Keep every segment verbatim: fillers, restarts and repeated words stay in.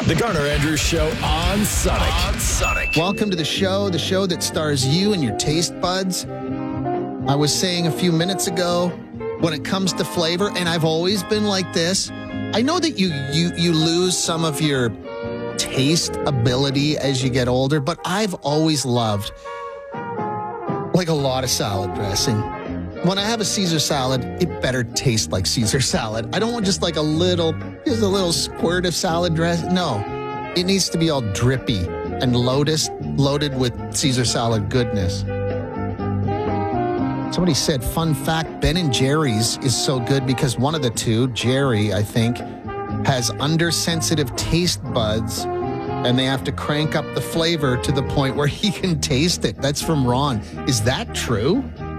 The Garner Andrews Show on Sonic. On Sonic. Welcome to the show, the show that stars you and your taste buds. I was saying a few minutes ago, when it comes to flavor, and I've always been like this, I know that you you you lose some of your taste ability as you get older, but I've always loved like a lot of salad dressing. When I have a Caesar salad, it better taste like Caesar salad. I don't want just like a little, just a little squirt of salad dressing. No, it needs to be all drippy and lotus, loaded with Caesar salad goodness. Somebody said, fun fact, Ben and Jerry's is so good because one of the two, Jerry, I think, has undersensitive taste buds and they have to crank up the flavor to the point where he can taste it. That's from Ron. Is that true?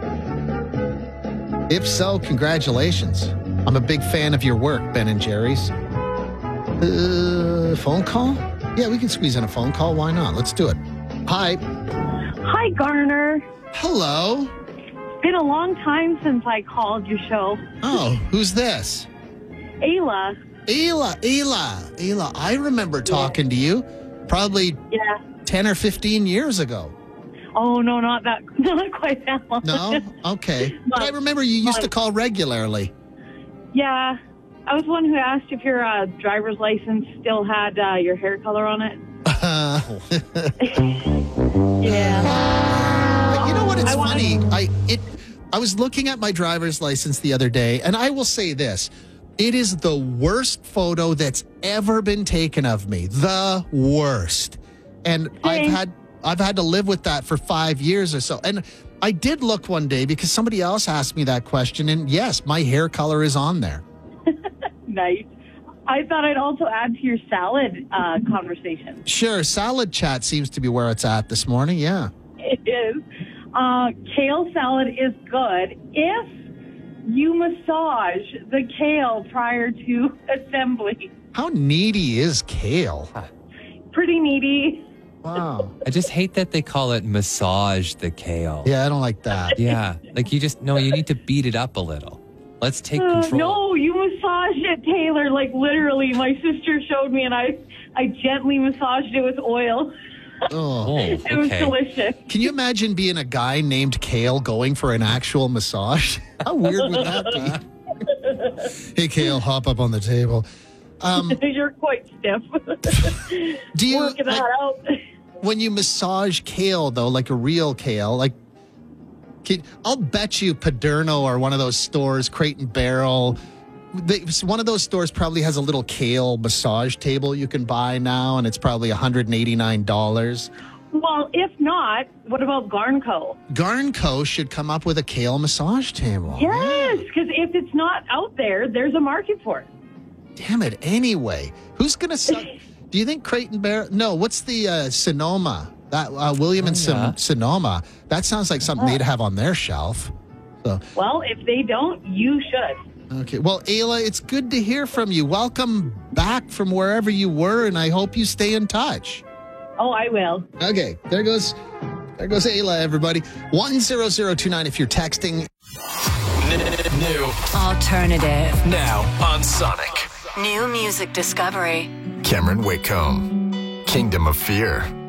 If so, congratulations. I'm a big fan of your work, Ben and Jerry's. Uh, phone call? Yeah, we can squeeze in a phone call. Why not? Let's do it. Hi. Hi, Garner. Hello. It's been a long time since I called your show. Oh, who's this? Ayla. Ayla, Ayla, Ayla. I remember talking to you probably Yeah. ten or fifteen years ago. Oh, no, not that, not quite that long. No? Okay. But, But- I remember you used but- to call regularly. Yeah. I was one who asked if your uh, driver's license still had uh, your hair color on it. Uh, Yeah. you know what? It's I wanna- funny. I it. I was looking at my driver's license the other day, and I will say this. It is the worst photo that's ever been taken of me. The worst. And I've Same. had I've had to live with that for five years or so. And I did look one day because somebody else asked me that question, and yes, my hair color is on there. Nice. I thought I'd also add to your salad uh, conversation. Sure, salad chat seems to be where it's at this morning, yeah. It is. Uh, kale salad is good if you massage the kale prior to assembly. How needy is kale? Pretty needy. Wow. I just hate that they call it massage the kale. Yeah, I don't like that. Yeah. Like you just, no, you need to beat it up a little. Let's take Uh, control. no, you massage it, Taylor. Like literally, my sister showed me, and I, I gently massaged it with oil. Oh. Oh, It was okay. delicious. Can you imagine being a guy named Kale going for an actual massage? How weird would that be? Hey, Kale, hop up on the table. Um, You're quite stiff. do you, Working like, that out. when you massage kale, though, like a real kale, like, can, I'll bet you Paderno or one of those stores, Crate and Barrel, they, one of those stores probably has a little kale massage table you can buy now, and it's probably one hundred eighty-nine dollars. Well, if not, what about Garnco? Garnco should come up with a kale massage table. Yes, because if it's not out there, there's a market for it. Damn it. Anyway, who's going to sell? Do you think Crate and Barrel? No, what's the uh, Sonoma? That uh, William and Oh, Son- yeah. Sonoma. That sounds like something they'd have on their shelf. So, Well, if they don't, you should. okay. Well, Ayla, it's good to hear from you. Welcome back from wherever you were, and I hope you stay in touch. Oh, I will. Okay, there goes, there goes Ayla, everybody. one zero zero two nine if you're texting. New Alternative. now on Sonic. New music discovery. Cameron Whitcomb, Kingdom of Fear.